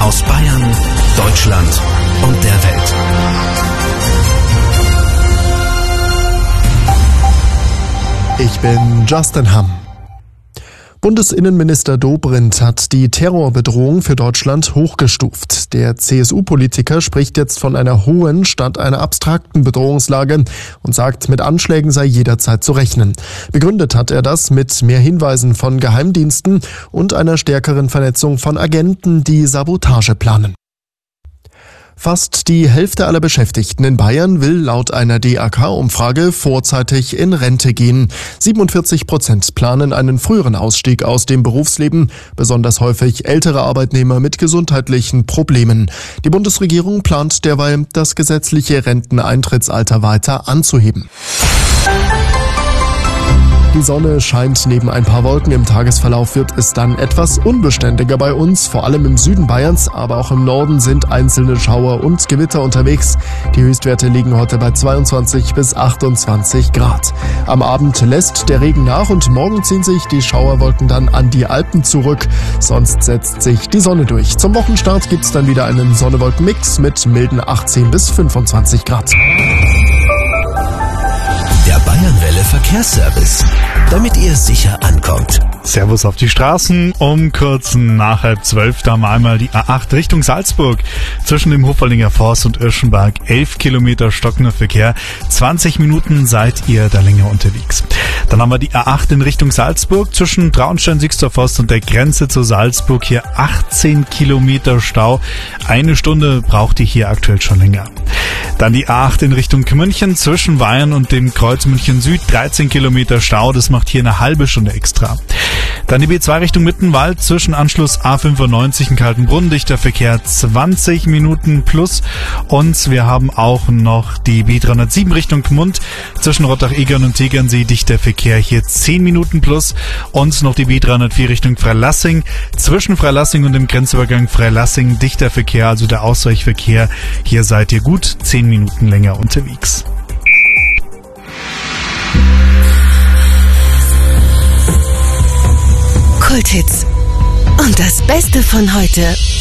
aus Bayern, Deutschland und der Welt. Ich bin Justin Hamm. Bundesinnenminister Dobrindt hat die Terrorbedrohung für Deutschland hochgestuft. Der CSU-Politiker spricht jetzt von einer hohen statt einer abstrakten Bedrohungslage und sagt, mit Anschlägen sei jederzeit zu rechnen. Begründet hat er das mit mehr Hinweisen von Geheimdiensten und einer stärkeren Vernetzung von Agenten, die Sabotage planen. Fast die Hälfte aller Beschäftigten in Bayern will laut einer DAK-Umfrage vorzeitig in Rente gehen. 47% planen einen früheren Ausstieg aus dem Berufsleben, besonders häufig ältere Arbeitnehmer mit gesundheitlichen Problemen. Die Bundesregierung plant derweil, das gesetzliche Renteneintrittsalter weiter anzuheben. Die Sonne scheint neben ein paar Wolken. Im Tagesverlauf wird es dann etwas unbeständiger bei uns. Vor allem im Süden Bayerns, aber auch im Norden sind einzelne Schauer und Gewitter unterwegs. Die Höchstwerte liegen heute bei 22 bis 28 Grad. Am Abend lässt der Regen nach und morgen ziehen sich die Schauerwolken dann an die Alpen zurück. Sonst setzt sich die Sonne durch. Zum Wochenstart gibt's dann wieder einen Sonne-Wolken-Mix mit milden 18 bis 25 Grad. Der Bayernwelle Verkehrsservice, damit ihr sicher ankommt. Servus auf die Straßen. Um kurz nach 11:30 da mal einmal die A8 Richtung Salzburg. Zwischen dem Hofallinger Forst und Irschenberg 11 Kilometer stockender Verkehr. 20 Minuten seid ihr da länger unterwegs. Dann haben wir die A8 in Richtung Salzburg. Zwischen Traunstein-Sixter Forst und der Grenze zu Salzburg hier 18 Kilometer Stau. Eine Stunde braucht ihr hier aktuell schon länger. Dann die A8 in Richtung München zwischen Weyern und dem Kreuz München Süd. 13 Kilometer Stau. Das macht hier eine halbe Stunde extra. Dann die B2 Richtung Mittenwald zwischen Anschluss A95 in Kaltenbrunn, dichter Verkehr 20 Minuten plus. Und wir haben auch noch die B307 Richtung Gmund zwischen Rottach-Egern und Tegernsee, dichter Verkehr hier 10 Minuten plus. Und noch die B304 Richtung Freilassing zwischen Freilassing und dem Grenzübergang Freilassing, dichter Verkehr, also der Ausweichverkehr. Hier seid ihr gut 10 Minuten länger unterwegs. Kulthits. Und das Beste von heute